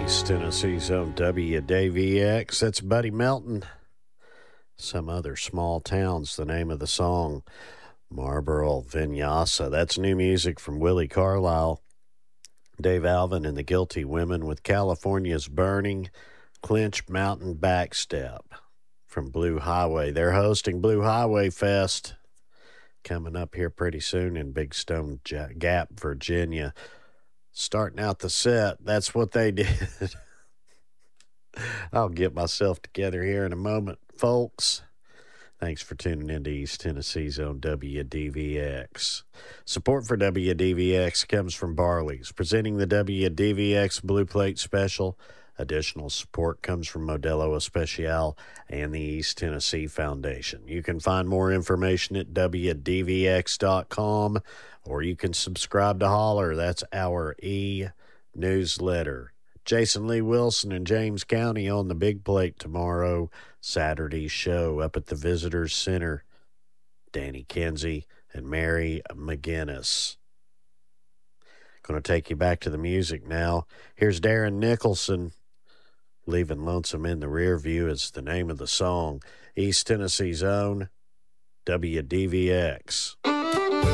East Tennessee's own WDVX. That's Buddy Melton. Some Other Small Towns, the name of the song. Marlboro Vinyasa. That's new music from Willie Carlisle. Dave Alvin and the Guilty Women with California's Burning. Clinch Mountain Backstep from Blue Highway. They're hosting Blue Highway Fest coming up here pretty soon in Big Stone Gap, Virginia. Starting out the set, that's what they did. I'll get myself together here in a moment, folks. Thanks for tuning in to East Tennessee's own WDVX. Support for WDVX comes from Barley's, presenting the WDVX Blue Plate Special. Additional support comes from Modelo Especial and the East Tennessee Foundation. You can find more information at WDVX.com, or you can subscribe to Holler. That's our e-newsletter. Jason Lee Wilson in James County on the Big Plate tomorrow. Saturday's show up at the Visitors Center. Danny Kinsey and Mary McGinnis. Going to take you back to the music now. Here's Darren Nicholson. Leaving Lonesome in the Rear View is the name of the song. East Tennessee's own WDVX.